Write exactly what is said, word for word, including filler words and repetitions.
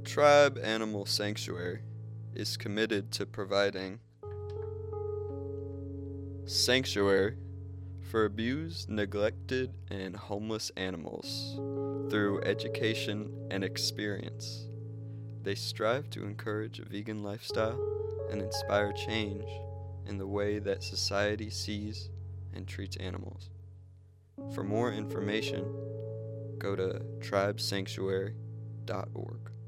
Tribe Animal Sanctuary is committed to providing sanctuary for abused, neglected, and homeless animals through education and experience. They strive to encourage a vegan lifestyle and inspire change in the way that society sees and treats animals. For more information, go to tribe sanctuary dot org.